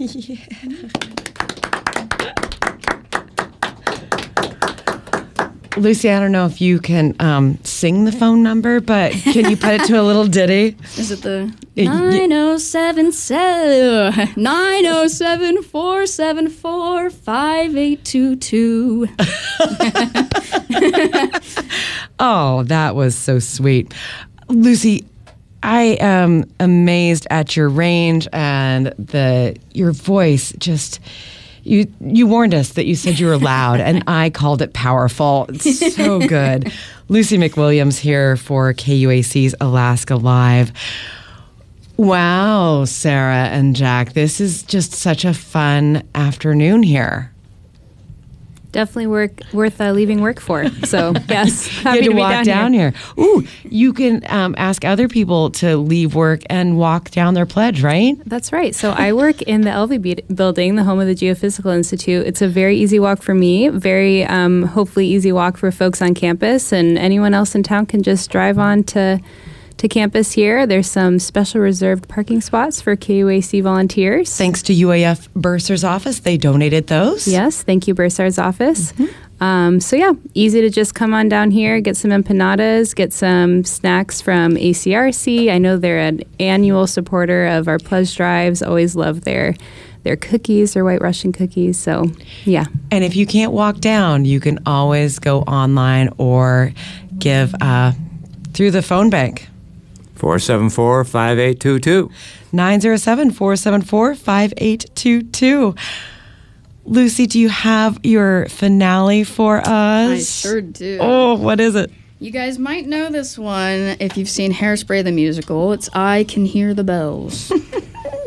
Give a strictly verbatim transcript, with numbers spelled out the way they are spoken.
Yeah. Lucy, I don't know if you can um, sing the phone number, but can you put it to a little ditty? Is it the nine oh seven nine oh seven four seven four five eight two two? Oh, that was so sweet. Lucy, I am amazed at your range and the your voice just... You you warned us that you said you were loud, and I called it powerful. It's so good. Lucy McWilliams here for K U A C's Alaska Live. Wow, Sarah and Jack, this is just such a fun afternoon here. Definitely work worth uh, leaving work for. So yes, you happy had to, to be walk down, down here. here. Ooh, you can um, ask other people to leave work and walk down their pledge, right? That's right. So I work in the L V B building, the home of the Geophysical Institute. It's a very easy walk for me, very um, hopefully easy walk for folks on campus, and anyone else in town can just drive on to to campus here. There's some special reserved parking spots for K U A C volunteers. Thanks to U A F Bursar's office, they donated those. Yes, thank you, Bursar's office. Mm-hmm. Um, so yeah, easy to just come on down here, get some empanadas, get some snacks from A C R C. I know they're an annual supporter of our pledge drives. Always love their their cookies, their White Russian cookies. So yeah. And if you can't walk down, you can always go online or give uh, through the phone bank. four seven four, five eight two two. nine oh seven, four seven four, five eight two two. Lucy, do you have your finale for us? I sure do. Oh, what is it? You guys might know this one if you've seen Hairspray the musical. It's I Can Hear the Bells.